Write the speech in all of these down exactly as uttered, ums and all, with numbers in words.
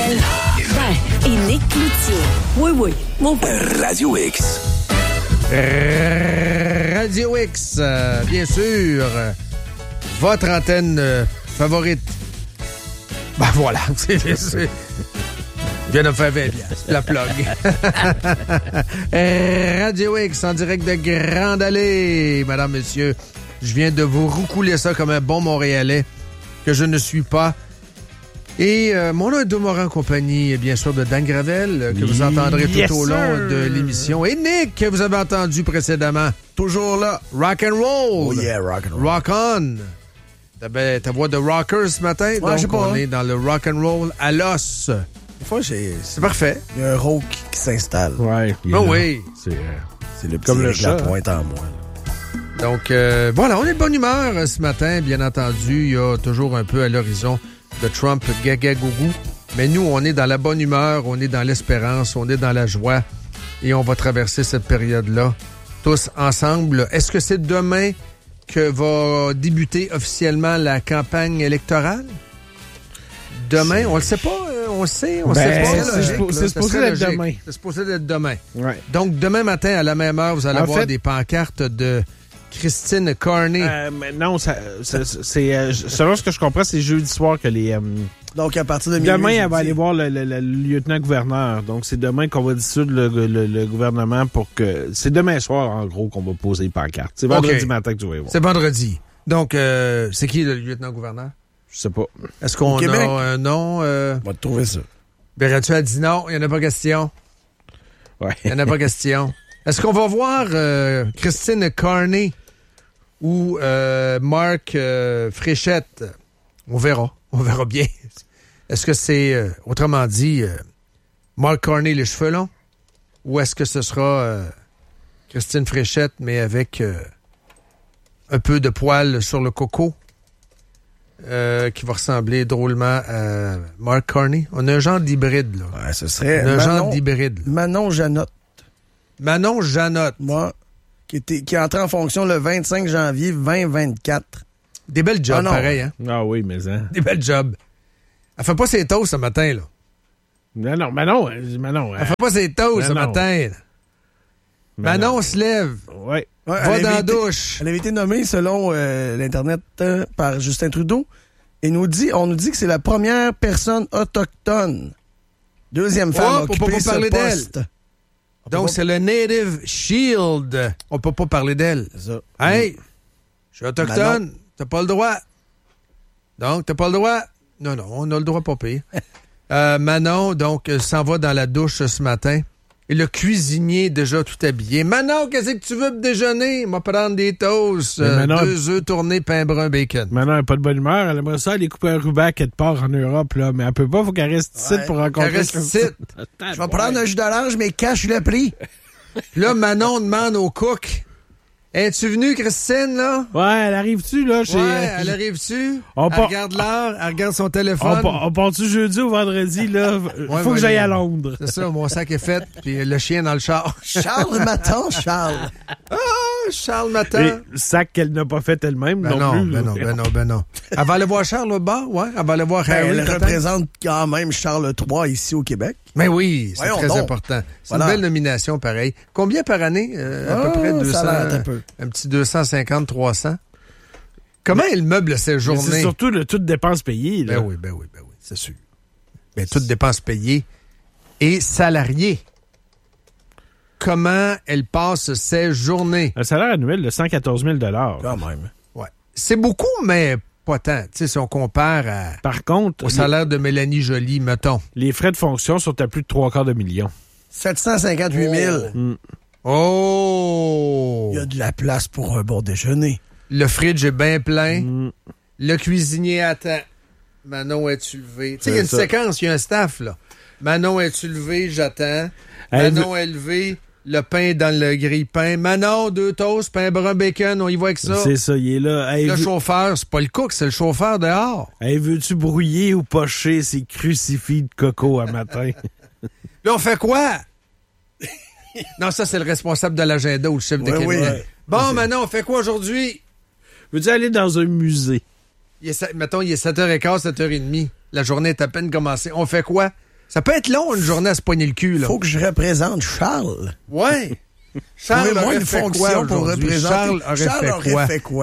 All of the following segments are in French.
Raphaël Ben et Nick Cloutier. Oui, oui, mon père. Radio X. Radio X, euh, bien sûr. Votre antenne euh, favorite. Ben voilà, c'est... c'est... Je viens de me faire vingt piastres, la plug. Radio X, en direct de Grande Allée. Madame, monsieur, je viens de vous roucouler ça comme un bon Montréalais que je ne suis pas. Et euh, mon nom est Domoran en compagnie, bien sûr, de Dan Gravel, que vous entendrez tout yes au long sir. de l'émission. Et Nick, que vous avez entendu précédemment. Toujours là. Rock and roll. Oh yeah, rock and roll. Rock on. T'avais ta voix de rocker ce matin, Ouais, donc je sais pas, on hein. est dans le rock and roll à l'os. Des fois, j'ai... C'est parfait. Il y a un rock qui s'installe. Ouais. il est Ben là. oui. C'est, euh, C'est le petit Comme le avec la chat, pointe en moi. Donc, euh, voilà, on est de bonne humeur euh, ce matin. Bien entendu, il y a toujours un peu à l'horizon de Trump gaga gougou. Mais nous, on est dans la bonne humeur, on est dans l'espérance, on est dans la joie. Et on va traverser cette période-là tous ensemble. Est-ce que c'est demain que va débuter officiellement la campagne électorale? Demain, on le sait pas, euh, on le sait, on Ben, sait pas. c'est logique, suppo- là. c'est Ça supposé serait d'être logique. demain. C'est supposé d'être demain. ouais. Donc, demain matin, à la même heure, vous allez En avoir fait- des pancartes de Christine Carney. Euh, mais non, ça, ça- c'est, euh, selon ce que je comprends, c'est jeudi soir que les... euh, Donc, à partir de minuit, demain, elle va jeudi. aller voir le, le- le lieutenant-gouverneur. Donc, c'est demain qu'on va dissoudre le, le- le gouvernement pour que... C'est demain soir, en gros, qu'on va poser les pancartes. C'est vendredi OK. matin que tu vas y voir. C'est vendredi. Donc, euh, c'est qui le lieutenant-gouverneur? Je sais pas. Est-ce qu'on Au a Québec? un nom? Euh... On va te trouver ça. Beratu a dit non, il n'y en a pas question. Ouais. Il n'y en a pas question. Est-ce qu'on va voir euh, Christine Carney ou euh, Marc euh, Fréchette? On verra. On verra bien. Est-ce que c'est, euh, autrement dit, euh, Marc Carney les cheveux longs? Ou est-ce que ce sera euh, Christine Fréchette, mais avec euh, un peu de poils sur le coco? Euh, qui va ressembler drôlement à Mark Carney. On a un genre d'hybride, là. Ouais, ce serait On a un genre Manon, d'hybride. là. Manon Janotte, Manon Janotte. moi, qui, était, qui est entré en fonction le vingt-cinq janvier vingt vingt-quatre. Des belles jobs, Ah non. pareil, hein? Ah oui, mais hein. Des belles jobs. Elle fait pas ses toasts ce matin, là. Non, non, mais non, euh, mais non. Elle fait pas ses toasts ce Manon. matin, là. Manon se lève, Ouais. Ouais, va elle dans avait la été- douche. Elle avait été nommée, selon euh, l'Internet, euh, par Justin Trudeau. Et nous dit, on nous dit que c'est la première personne autochtone. Deuxième femme Oh, à on peut occuper pas ce parler d'elle. poste. On peut Donc, pas- c'est le Native Shield. On peut pas parler d'elle. C'est ça. Hey, je suis autochtone. Manon. T'as pas le droit. Donc, t'as pas le droit. Non, non, on a le droit, pas pire. Euh, Manon, donc, euh, s'en va dans la douche ce matin. Et le cuisinier, déjà tout habillé. Manon, qu'est-ce que tu veux pour déjeuner? M'a prendre des toasts, Mais euh, Manon- deux œufs tournés, pain brun, bacon. Maintenant, elle n'a pas de bonne humeur. Elle aimerait ça aller couper un ruban quelque part en Europe, là. Mais elle peut pas, faut qu'elle reste ici Ouais, pour rencontrer... qu'elle reste Christine. ici. Je vais prendre un jus d'orange, mais cache le prix. Puis là, Manon demande au cook, es-tu venu, Christine, là? Ouais, elle arrive-tu, là? Chez, Ouais, elle arrive-tu? On Elle part- regarde l'heure, elle regarde son On, téléphone. pa- on part-tu jeudi ou vendredi, là? Ouais, Faut ouais, que j'aille là. à Londres. C'est ça, mon sac est fait, puis le chien dans le char. Charles Maton, Charles. Ah, Charles Matin. Et sac qu'elle n'a pas fait elle-même Ben non, non, plus. ben non, ben non, ben non. Elle va aller voir Charles au bar, ouais. Elle va aller voir Ben, Harry, elle peut-être. représente quand même Charles trois ici au Québec. Mais oui, c'est Voyons très donc. important. C'est Voilà. une belle nomination, pareil. Combien par année? Euh, à Ah, peu près deux ça cents. a l'air un peu. Un petit deux cent cinquante, trois cents. Comment il meuble ses Mais journées? c'est surtout le toutes dépenses payées, là. Ben oui, ben oui, ben oui, c'est sûr. Ben, toutes dépenses payées et salariées. Comment elle passe ses journées? Un salaire annuel de cent quatorze mille dollars. Quand même. Ouais. C'est beaucoup, mais pas tant. Tu sais, si on compare à- Par contre, au les, salaire de Mélanie Joly, mettons. les frais de fonction sont à plus de trois quarts de million. sept cent cinquante-huit mille. Mm. Oh! Il y a de la place pour un bon déjeuner. Le fridge est bien plein. Mm. Le cuisinier attend. Manon, es-tu levé? Tu sais, il y a une C'est ça. séquence, il y a un staff, là. Manon, es-tu levé? J'attends. Elle Manon est levé. Le pain dans le grille-pain. Manon, deux toasts, pain brun, bacon, on y va avec ça. C'est ça, il est là. Hey, Le veux- chauffeur, c'est pas le cook, c'est le chauffeur dehors. hey, veux-tu brouiller ou pocher ces crucifix de coco à matin? Là, on fait quoi? Non, ça, c'est le responsable de l'agenda ou le chef de Ouais, cabinet. oui. Bon, Manon, on fait quoi aujourd'hui? Veux-tu aller dans un musée? Il est, sept- mettons, il est sept heures quinze, sept heures trente. La journée est à peine commencée. On fait quoi? Ça peut être long, une journée à se poigner le cul, là. Faut que je représente Charles. Ouais. Charles moi aurait une fait fonction quoi pour aujourd'hui? représenter. Charles aurait Charles fait aurait quoi? fait quoi?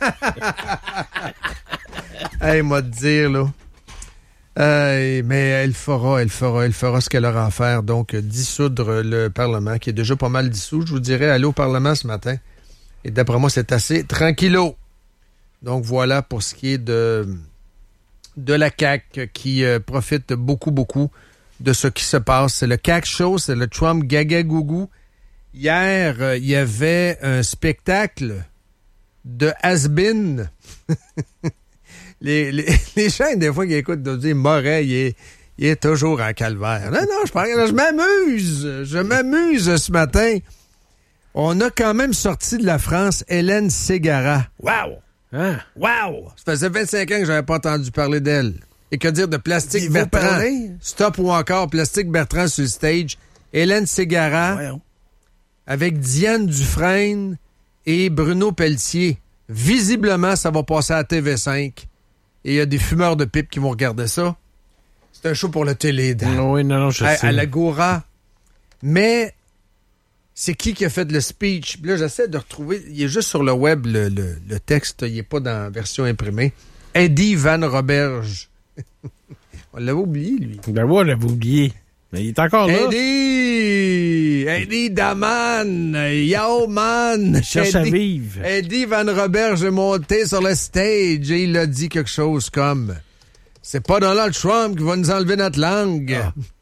Hey, moi te dire, là. Euh, mais elle fera, elle fera, elle fera ce qu'elle aura à faire. Donc, dissoudre le Parlement, qui est déjà pas mal dissous. Je vous dirais, aller au Parlement ce matin. Et d'après moi, c'est assez tranquillo. Donc, voilà pour ce qui est de, de la C A Q qui euh, profite beaucoup, beaucoup de ce qui se passe. C'est le C A Q Show, c'est le Trump Gaga Gougou. Hier, euh, il y avait un spectacle de has-been. Les, les, les chaînes, des fois, qui écoutent, doivent dire Moret, il est, il est toujours en calvaire. Non, non, je, parle, je m'amuse. Je m'amuse ce matin. On a quand même sorti de la France Hélène Ségara. Wow! Hein? Wow! Ça faisait vingt-cinq ans que j'avais pas entendu parler d'elle. Et que dire de Plastique Il Bertrand? vous parler? Stop ou encore Plastique Bertrand sur le stage. Hélène Ségara Voyons. avec Diane Dufresne et Bruno Pelletier. Visiblement, ça va passer à T V cinq. Et il y a des fumeurs de pipe qui vont regarder ça. C'est un show pour la télé. Non, oui, non, non, je à, sais. à l'Agora. Mais c'est qui qui a fait le speech? Puis là, j'essaie de retrouver. Il est juste sur le web, le, le, le texte. Il n'est pas dans la version imprimée. Eddie Van Roberge. On l'avait oublié, lui. Ben moi, on l'avait oublié. Mais il est encore là. Eddie! Eddie Daman! Yo, man! Cherche à Eddie- vivre. Eddie Van Roberge est monté sur le stage et il a dit quelque chose comme « C'est pas Donald Trump qui va nous enlever notre langue.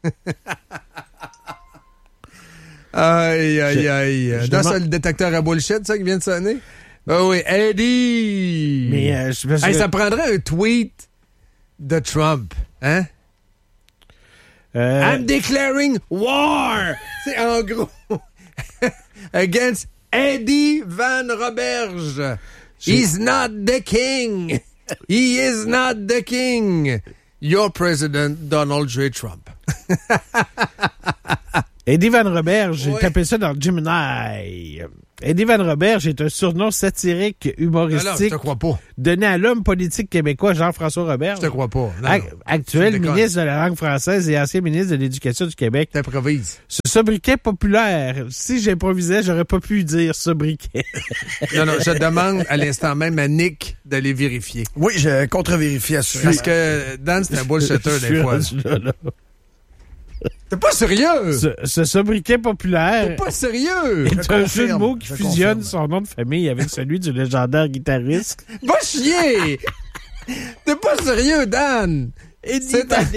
Ah. » Aïe, aïe, aïe. je Dans demande- ça, le détecteur à bullshit, ça, qui vient de sonner? Ah oui, Eddie! Mais euh, je pense Hey, que- ça prendrait un tweet de Trump, hein? euh, I'm declaring war! C'est en gros against Eddie Van Roberge. He's not the king. He is not the king. Your president, Donald J. Trump. Eddie Van Roberge, Ouais. j'ai tapé ça dans le Gemini. Eddie Van Roberge est un surnom satirique Non, non, je humoristique te crois pas. donné à l'homme politique québécois Jean-François Roberge. Je te crois pas. Non, Ac- non. Actuel Tu déconnes. ministre de la langue française et ancien ministre de l'Éducation du Québec. T'improvises. Ce sobriquet populaire, si j'improvisais, j'aurais pas pu dire sobriquet. Non, non, je demande à l'instant même à Nick d'aller vérifier. Oui, je contre-vérifie assurément. Parce que Dan, c'est un bullshitter Je suis des fois. rendu là, là. T'es pas sérieux? Ce, ce sobriquet populaire T'es pas sérieux? est Je un confirme, jeu de mots qui je fusionne confirme. son nom de famille avec celui du légendaire guitariste. Va chier! T'es pas sérieux, Dan? C'est un-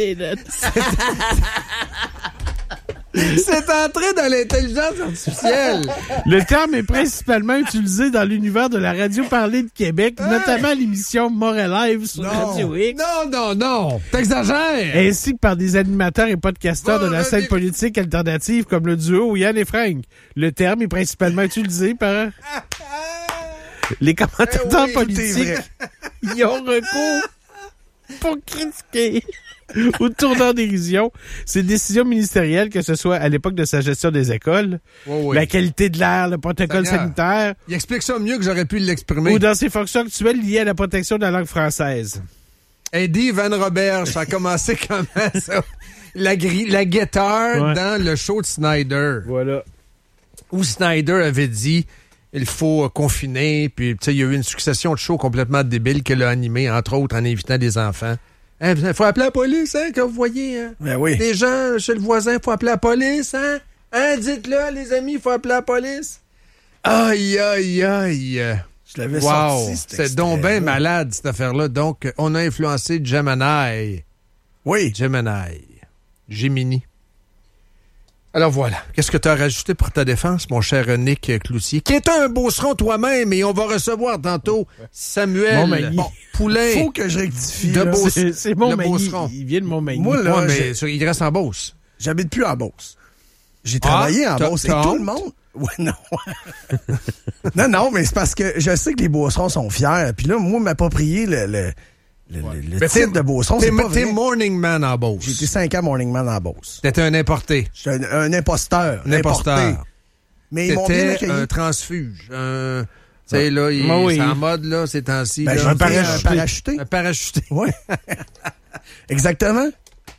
C'est entré dans l'intelligence artificielle. Le terme est principalement utilisé dans l'univers de la radio parlée de Québec, notamment à l'émission Moret Live sur Non. Radio X, Non, non, non. T'exagères. ainsi que par des animateurs et podcasteurs de la Bon, scène vas-y. politique alternative comme le duo Yann et Frank. Le terme est principalement utilisé par les commentateurs Eh oui, politiques. tout est vrai. Ils ont recours pour critiquer ou tourner en dérision ces décisions ministérielles, que ce soit à l'époque de sa gestion des écoles, Ouais, ouais. la qualité de l'air, le protocole Seigneur. sanitaire, Il explique ça mieux que j'aurais pu l'exprimer. ou dans ses fonctions actuelles liées à la protection de la langue française. Eddie Van Roberge, ça a commencé comment, ça? La, gri- la guitare Ouais. dans le show de Snyder. Voilà. Où Snyder avait dit il faut euh, confiner, puis tu sais, il y a eu une succession de shows complètement débiles qu'elle a animés, entre autres en invitant des enfants. Il faut appeler la police, hein, que vous voyez. Hein? Ben oui. Des gens chez le voisin, il faut appeler la police, hein? Hein, dites-le, les amis, il faut appeler la police. Aïe, aïe, aïe. Je l'avais Wow, sorti, cet c'est donc extrait-là. bien malade, cette affaire-là. Donc, on a influencé Gemini. Oui. Gemini. Gemini. Alors voilà. Qu'est-ce que tu as rajouté pour ta défense, mon cher Nick Cloutier, qui est un beauceron toi-même, et on va recevoir tantôt Samuel Montmagny. bon, Poulain. Faut que je rectifie. De là. Beauce- C'est, c'est le Montmagny. Beauceron. Il vient de Montmagny. Moi, là, Ouais, mais j'ai- sur- il reste en Beauce. J'habite plus en Beauce. J'ai travaillé en t'as- Beauce. Et t'as tout honte? le monde... Ouais, non. non, non, mais c'est parce que je sais que les Beaucerons sont fiers. Puis là, moi, m'approprier le, le, le, le Mais titre t'es- de Beauceron, T'es c'est pas t'es vrai. morning man en J'ai été Beauce. cinq ans Morning Man en Beauce. T'étais un importé. J'étais un, un imposteur. Un imposteur. importé. Mais ils m'ont bien T'étais accueilli. un transfuge. Un... Tu sais, là, il, Ah oui. c'est en mode, là, ces temps-ci. Ben, là. j'ai un été un parachuté. parachuté. Un parachuté. Ouais. Exactement.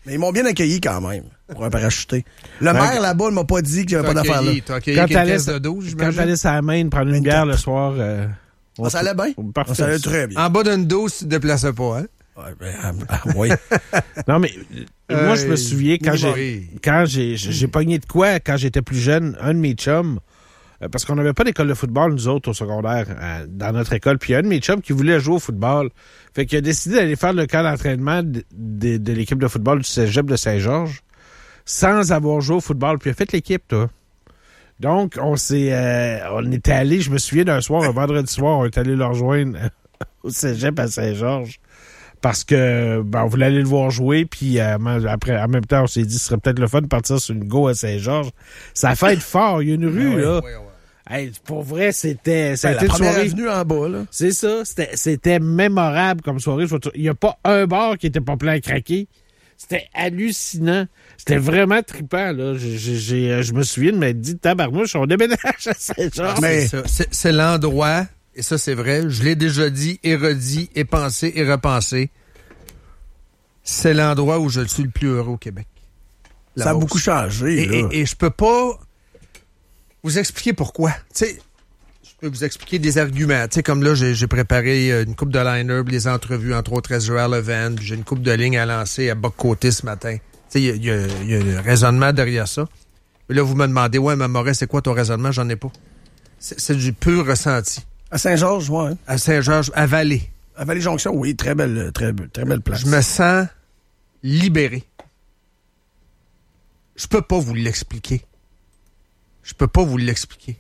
Mais ils m'ont bien accueilli quand même, pour un parachuté. Le Ouais. maire là-bas ne m'a pas dit qu'il n'y avait pas d'affaires là. T'as accueilli Quand quelqu'un t'allais de douze, quand j'imagine? t'allais à la main prendre une bière le soir... Euh, Ah, ça allait bien? Parfait. Ça allait très bien. En bas d'une douze, tu te déplaçais pas, hein? Ouais, ben, ah, ah, oui. Non, mais euh, moi, je me Euh, souviens, quand j'ai oui. quand j'ai j'ai pogné de quoi, quand j'étais plus jeune, un de mes chums, euh, parce qu'on n'avait pas d'école de football, nous autres, au secondaire, euh, dans notre école, puis un de mes chums qui voulait jouer au football, fait qu'il a décidé d'aller faire le camp d'entraînement de, de, de l'équipe de football du cégep de Saint-Georges, sans avoir joué au football, puis il a fait l'équipe, toi. Donc, on s'est, euh, on était allé, je me souviens d'un soir, un vendredi soir, on est allé le rejoindre au cégep à Saint-Georges. Parce que ben, on voulait aller le voir jouer, puis euh, après, en même temps, on s'est dit ce serait peut-être le fun de partir sur une go à Saint-Georges. Ça a fait être fort, il y a une rue, Ouais, là. ouais, ouais. Hey, pour vrai, c'était. Ça a Ben, été la une première soirée. avenue en bas, là. C'est ça, c'était, c'était mémorable comme soirée. Je vais te- Il n'y a pas un bar qui était pas plein à craquer. C'était hallucinant. C'était vraiment trippant, là. J'ai, j'ai, j'ai- je me souviens de m'être dit, tabarnouche, on déménage à Saint-Georges. Mais- C'est ça. C'est, c'est l'endroit, et ça c'est vrai, je l'ai déjà dit et redit et pensé et repensé, c'est l'endroit où je suis le plus heureux au Québec. La Ça a Beauce. beaucoup changé, Et, là. et, et je peux pas vous expliquer pourquoi. Tu sais, je peux vous expliquer des arguments. Tu sais, comme là, j'ai, j'ai préparé euh, une coupe de liner, les entrevues, entre autres Ezra Levin, puis j'ai une coupe de lignes à lancer à Boc-Côté ce matin. Tu sais, il y a, il y a- il y a un raisonnement derrière ça. Mais là, vous me demandez, ouais, mais Moret, c'est quoi ton raisonnement? J'en ai pas. C'est, c'est du pur ressenti. À Saint-Georges, ouais. hein. À Saint-Georges, à Vallée, À Vallée-Jonction, oui, très belle, très, be- très belle place. je me sens libéré. Je peux pas vous l'expliquer. Je peux pas vous l'expliquer.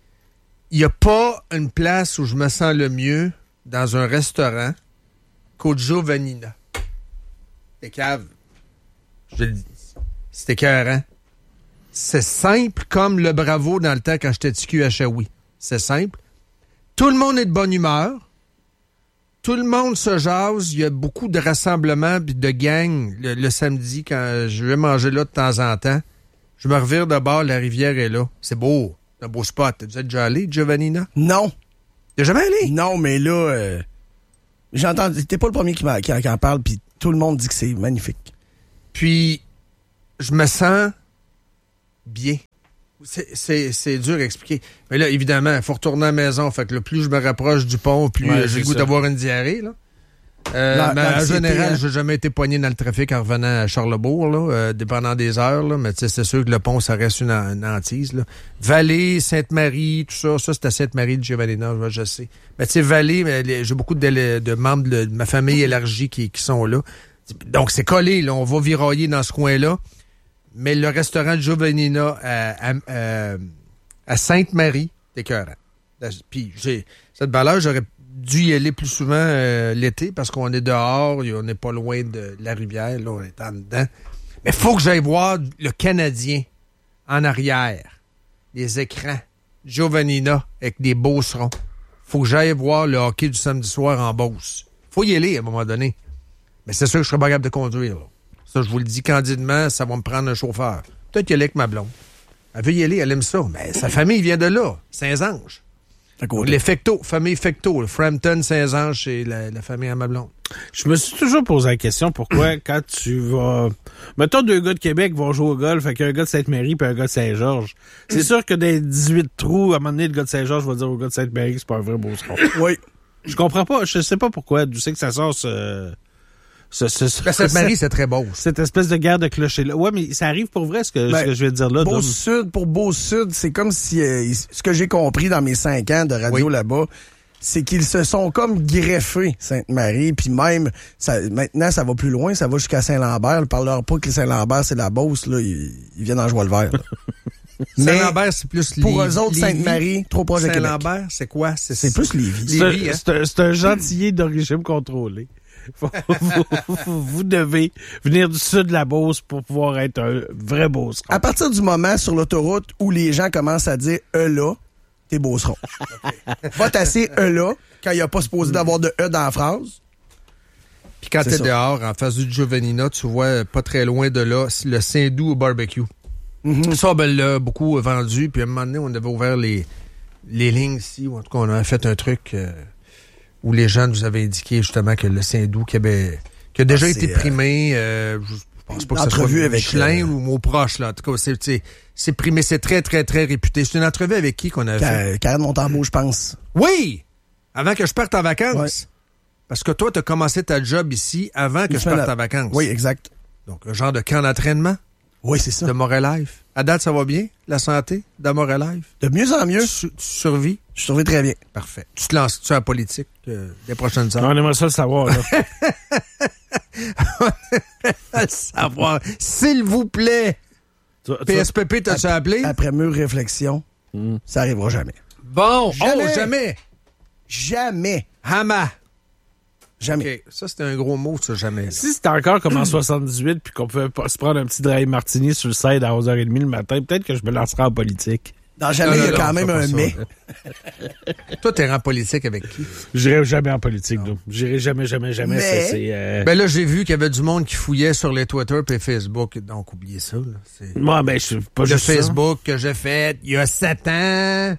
Il n'y a pas une place où je me sens le mieux dans un restaurant qu'au Giovannina. C'est cave. Je le dis. C'est écœurant. C'est simple comme le Bravo dans le temps quand j'étais T Q à Shawi. C'est simple. Tout le monde est de bonne humeur. Tout le monde se jase. Il y a beaucoup de rassemblements et de gangs le, le samedi quand je vais manger là de temps en temps. Je me revire de bord, la rivière est là. C'est beau. C'est un beau spot. Vous êtes déjà allé, Giovannina? Non. T'es jamais allé? Non, mais là, euh, j'entends, t'es pas le premier qui, m'a- qui, qui en parle, puis tout le monde dit que c'est magnifique. Puis, je me sens bien. C'est, c'est, c'est dur à expliquer. Mais là, évidemment, il faut retourner à la maison. Fait que là, plus je me rapproche du pont, plus Ouais, euh, j'ai c'est le goût ça. d'avoir une diarrhée. Là. Euh, La- mais en l'anxiété, général, hein? j'ai jamais été poigné dans le trafic en revenant à Charlebourg, là, euh, dépendant des heures. Là, mais tu sais, c'est sûr que le pont, ça reste une, une hantise. Là. Vallée, Sainte-Marie, tout ça, ça c'est à Sainte-Marie de Giovannina, je, je sais. Mais tu sais, Vallée, mais les- j'ai beaucoup de, de membres de, de ma famille élargie qui, qui sont là. Donc, c'est collé, là. On va virailler dans ce coin-là. Mais le restaurant de Giovannina à, à, à, à Sainte-Marie, c'est écœurant. Puis, j'ai cette valeur, j'aurais dû y aller plus souvent euh, l'été parce qu'on est dehors, et on n'est pas loin de la rivière, là, on est en dedans. Mais il faut que j'aille voir le Canadien en arrière, les écrans, Giovannina avec des beaucerons. Faut que j'aille voir le hockey du samedi soir en Beauce. Faut y aller à un moment donné. Mais c'est sûr que je serais pas capable de conduire. Là. Ça, je vous le dis candidement, ça va me prendre un chauffeur. Peut-être y aller avec ma blonde. Elle veut y aller, elle aime ça. Mais sa famille vient de là, Saint-Ange. À côté. Les Fecto, famille Fecto, le Frampton, Saint-Ange, c'est la, la famille à ma blonde. Je me suis toujours posé la question pourquoi quand tu vas... Mettons deux gars de Québec vont jouer au golf avec un gars de Sainte-Marie et un gars de Saint-Georges. C'est sûr que dans les dix-huit trous, à un moment donné, le gars de Saint-Georges va dire au gars de Sainte-Marie que c'est pas un vrai beauceron. Oui. Je comprends pas. Je sais pas pourquoi. D'où c'est que ça sort ce... ce, ce, ce- La Sainte-Marie, c'est très beau. cette espèce de guerre de clocher-là. Ouais, mais ça arrive pour vrai, ce que, Ben, ce que je vais te dire là. Dom. Beau-Sud, pour Beau-Sud, c'est comme si, euh, ils- ce que j'ai compris dans mes cinq ans de radio Oui. là-bas, c'est qu'ils se sont comme greffés, Sainte-Marie, puis même, ça, maintenant, ça va plus loin, ça va jusqu'à Saint-Lambert. Ne parle-leur pas que Saint-Lambert, c'est la Beauce, là, ils, ils viennent en joie le vert. là. Mais Saint-Lambert, c'est plus pour Lévis. eux autres, Lévis. Sainte-Marie, trop proche de Québec. Saint-Lambert, c'est quoi? C'est plus Lévis. C'est un- Lévis, hein? c'est un, c'est un gentillet de régime contrôlé. Faut- vous, vous- vous devez venir du sud de la Beauce pour pouvoir être un vrai beauceron. À partir du moment sur l'autoroute où les gens commencent à dire « E là », t'es beauceron. Va tasser « E là » quand il n'y a pas supposé d'avoir de « E » dans la phrase. Puis quand C'est t'es ça. dehors, en face du Giovannina, tu vois euh, pas très loin de là, c'est le Saint-Doux au barbecue. Mhm. Ça, ben là, beaucoup vendu. Puis à un moment donné, on avait ouvert les, les lignes ici. Ou en tout cas, on a fait un truc euh, où les gens nous avaient indiqué justement que le Saint-Doux qui, avait, qui a déjà Ah, été c'est, primé, euh, je Je pense pas que ça soit avec Michelin euh, ou mot proche, là. En tout cas, c'est, c'est, c'est primé, c'est très, très, très réputé. C'est une entrevue avec qui qu'on a fait? Karen Montembeault, je pense. Oui! Avant que je parte en vacances. Ouais. Parce que toi, tu as commencé ta job ici avant que Une je parte semaine à- en vacances. Oui, exact. Donc, un genre de camp d'entraînement Oui, c'est ça. de Montréal Life. À date, ça va bien? La santé de Montréal Life? De mieux en mieux. Tu, su- tu survis? Je surveille très bien. Parfait. Tu te lances-tu en politique euh, des prochaines heures? On aimerait ça le savoir, là. À savoir. S'il vous plaît. Tu- tu- P S P P, t'as-tu appelé? Après mûre réflexion, Mm. ça arrivera jamais. Bon. Jamais. Oh, jamais. Jamais. Hama. Jamais. OK. Ça, c'était un gros mot, ça, jamais. là. Si c'était encore comme en soixante-dix-huit puis qu'on pouvait pas se prendre un petit dry martini sur le side à onze heures trente le matin, peut-être que je me lancerais en politique. Dans jamais, Non, il y a non, quand non, même fais pas un ça. mais. Toi, t'es en politique avec qui? J'irai jamais en politique, là. J'irai jamais, jamais, jamais. Mais- C'est, c'est, euh... Ben là, j'ai vu qu'il y avait du monde qui fouillait sur les Twitter et Facebook. Donc, oubliez ça. Là. C'est Moi, ben, je suis pas le juste ça. Facebook que j'ai fait il y a sept ans.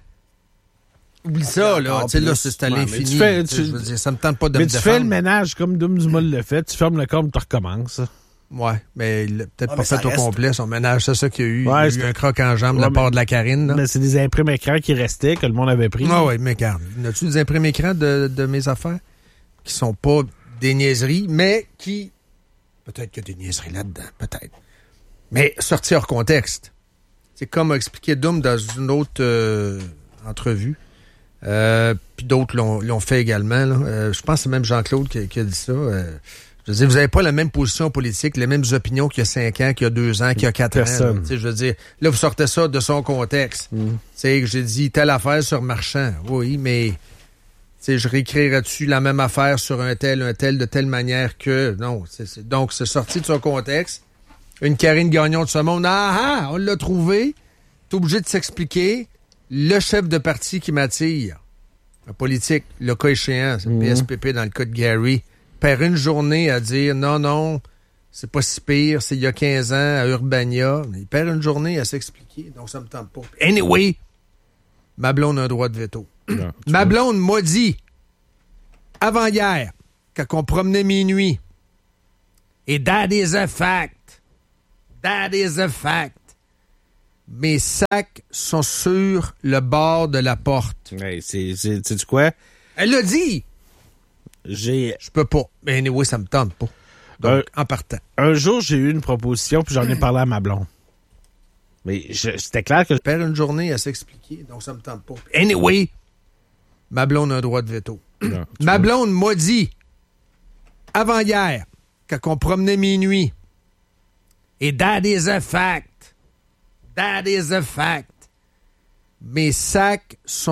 Oublie ça, là. encore Tu sais, là, plus. c'est à Ouais, mais l'infini. tu fais- Tu sais, tu- je veux dire, ça me tente pas de Mais me tu fais le défendre. ménage comme Doom Dumoul le fait, tu fermes le compte, tu recommences. Ouais, mais il l'a peut-être Ouais, pas mais ça fait au reste. complet, son ménage. C'est ça qu'il y a eu. il y Ouais, a eu c'est- un croc en jambe de la Ouais, part mais- de la Karine. Là. Mais c'est des imprimes écrans qui restaient, que le monde avait pris. Ah oui, mais regarde, as-tu des imprimes écrans de, de mes affaires qui sont pas des niaiseries, mais qui... Peut-être qu'il y a des niaiseries là-dedans, peut-être. Mais sorti hors contexte. C'est comme a expliqué Doom dans une autre euh, entrevue. Euh, Puis d'autres l'ont, l'ont fait également. Là. Euh, je pense que c'est même Jean-Claude qui, qui a dit ça. Euh, je veux dire, vous n'avez pas la même position politique, les mêmes opinions qu'il y a cinq ans, qu'il y a deux ans, qu'il y a quatre Personne. ans. Tu sais, je veux dire, là, vous sortez ça de son contexte. Mm. Tu sais, que j'ai dit telle affaire sur Marchand. Oui, mais tu sais, je réécrirais-tu la même affaire sur un tel, un tel, de telle manière que... Non, c'est, c'est- donc c'est sorti de son contexte. Une Karine Gagnon de ce monde. Ah ah, on l'a trouvé. T'es obligé de s'expliquer. Le chef de parti qui m'attire, la politique, le cas échéant, c'est le Mhm. P S P P dans le cas de Gary, perd une journée à dire non, non, c'est pas si pire, c'est il y a quinze ans à Urbania. Il perd une journée à s'expliquer, donc ça me tente pas. Anyway, ma blonde a un droit de veto. Non, tu Ma vois. blonde m'a dit, avant-hier, quand on promenait minuit, et that is a fact, that is a fact, mes sacs sont sur le bord de la porte. Hey, c'est, c'est, sais-tu quoi? Elle l'a dit. J'ai, Je peux pas. Mais anyway, ça me tente pas. Donc, Euh, en partant. un jour, j'ai eu une proposition, puis j'en ai parlé à ma blonde. Mais je- c'était clair que... Je perds une journée à s'expliquer, donc ça me tente pas. Anyway, ma blonde a un droit de veto. Non, tu Ma vois. blonde m'a dit, avant-hier, quand on promenait minuit, et that is a fact, that is a fact, mes sacs sont